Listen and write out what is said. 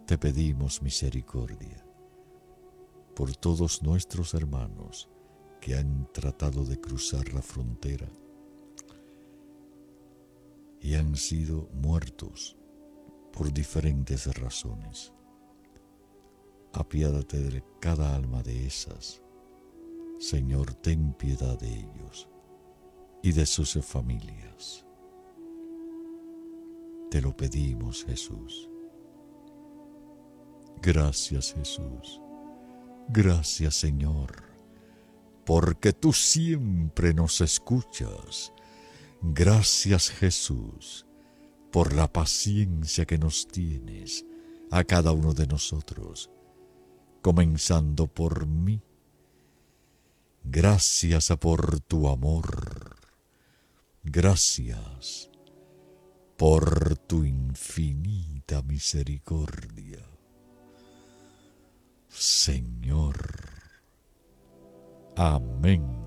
te pedimos misericordia por todos nuestros hermanos que han tratado de cruzar la frontera y han sido muertos por diferentes razones. Apiádate de cada alma de esas. Señor, ten piedad de ellos y de sus familias. Te lo pedimos, Jesús. Gracias, Jesús. Gracias, Señor, porque tú siempre nos escuchas. Gracias, Jesús, por la paciencia que nos tienes a cada uno de nosotros, comenzando por mí. Gracias por tu amor. Gracias por tu infinita misericordia. Señor. Amén.